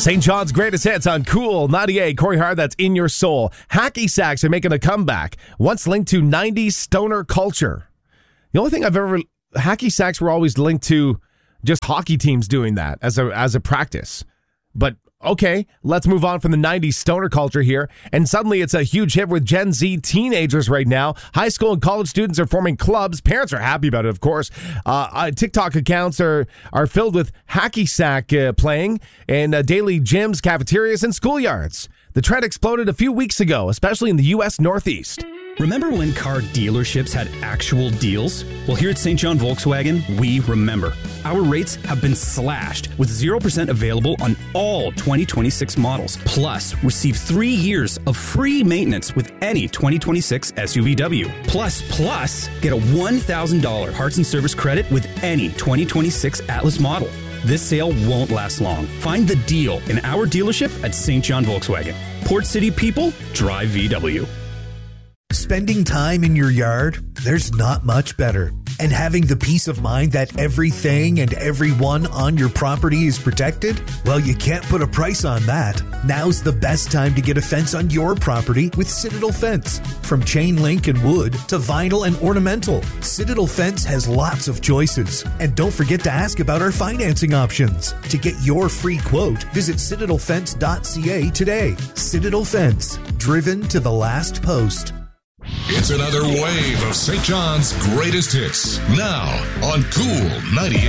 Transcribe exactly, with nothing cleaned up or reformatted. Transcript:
Saint John's greatest hits on Cool ninety-eight. Corey Hart, that's In Your Soul. Hacky sacks are making a comeback, once linked to nineties stoner culture. The only thing I've ever... Hacky sacks were always linked to just hockey teams doing that as a as a practice. But okay, let's move on from the nineties stoner culture here. And suddenly it's a huge hit with Gen Z teenagers right now. High school and college students are forming clubs. Parents are happy about it, of course. Uh, uh, TikTok accounts are, are filled with hacky sack uh, playing in uh, daily gyms, cafeterias, and schoolyards. The trend exploded a few weeks ago, especially in the U S Northeast. Remember when car dealerships had actual deals? Well, here at Saint John Volkswagen, we remember. Our rates have been slashed with zero percent available on all twenty twenty-six models. Plus, receive three years of free maintenance with any twenty twenty-six S U V W. Plus, plus, get a one thousand dollars parts and service credit with any twenty twenty-six Atlas model. This sale won't last long. Find the deal in our dealership at Saint John Volkswagen. Port City people, drive V W. Spending time in your yard, there's not much better. And having the peace of mind that everything and everyone on your property is protected? Well, you can't put a price on that. Now's the best time to get a fence on your property with Citadel Fence. From chain link and wood to vinyl and ornamental, Citadel Fence has lots of choices. And don't forget to ask about our financing options. To get your free quote, visit citadel fence dot c a today. Citadel Fence, driven to the last post. It's another wave of Saint John's greatest hits. Now on Cool ninety-eight.